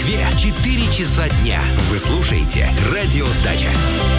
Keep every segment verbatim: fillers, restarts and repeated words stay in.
четыре часа дня. Вы слушаете «Радио Дача».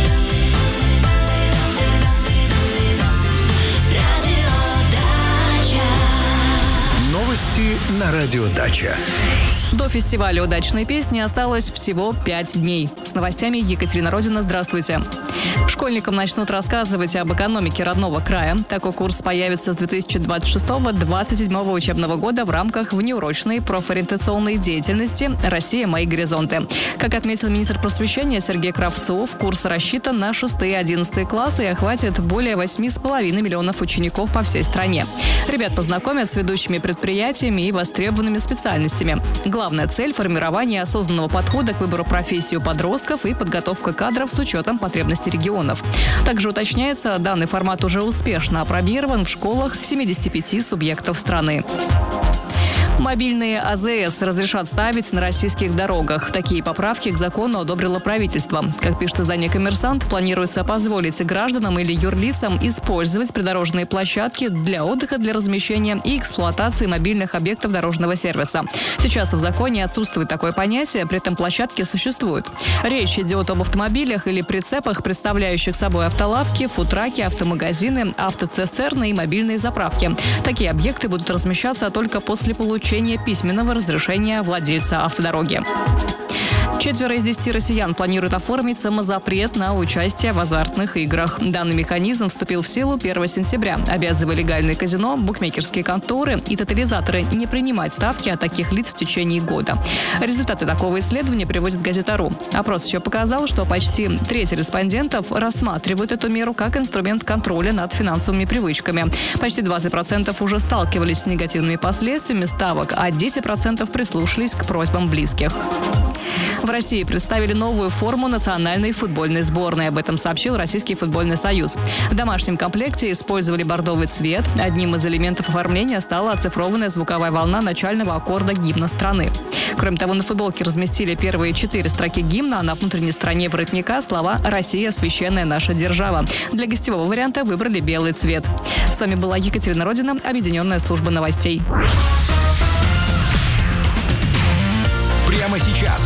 Новости на «Радио Дача». До фестиваля «Удачной песни» осталось всего пять дней. С новостями Екатерина Родина. Здравствуйте. Школьникам начнут рассказывать об экономике родного края. Такой курс появится с две тысячи двадцать шестого — две тысячи двадцать седьмого учебного года в рамках внеурочной профориентационной деятельности «Россия. Мои горизонты». Как отметил министр просвещения Сергей Кравцов, курс рассчитан на шестые и одиннадцатые классы и охватит более восьми с половиной миллионов учеников по всей стране. Ребят познакомят с ведущими предприятиями и востребованными специальностями. Главная цель – формирование осознанного подхода к выбору профессии у подростков и подготовка кадров с учетом потребностей регионов. Также уточняется, данный формат уже успешно опробирован в школах семидесяти пяти субъектов страны. Мобильные АЗС разрешат ставить на российских дорогах. Такие поправки к закону одобрило правительство. Как пишет издание «Коммерсант», планируется позволить гражданам или юрлицам использовать придорожные площадки для отдыха, для размещения и эксплуатации мобильных объектов дорожного сервиса. Сейчас в законе отсутствует такое понятие, при этом площадки существуют. Речь идет об автомобилях или прицепах, представляющих собой автолавки, фудтраки, автомагазины, автоцистерны и мобильные заправки. Такие объекты будут размещаться только после получения письменного разрешения владельца автодороги. Четверо из десяти россиян планируют оформить самозапрет на участие в азартных играх. Данный механизм вступил в силу первого сентября, обязывая легальные казино, букмекерские конторы и тотализаторы не принимать ставки от таких лиц в течение года. Результаты такого исследования приводит газета «Ру». Опрос еще показал, что почти треть респондентов рассматривают эту меру как инструмент контроля над финансовыми привычками. Почти двадцать процентов уже сталкивались с негативными последствиями ставок, а десять процентов прислушались к просьбам близких. В России представили новую форму национальной футбольной сборной. Об этом сообщил Российский футбольный союз. В домашнем комплекте использовали бордовый цвет. Одним из элементов оформления стала оцифрованная звуковая волна начального аккорда гимна страны. Кроме того, на футболке разместили первые четыре строки гимна, а на внутренней стороне воротника слова «Россия – священная наша держава». Для гостевого варианта выбрали белый цвет. С вами была Екатерина Родина, Объединенная служба новостей. Прямо сейчас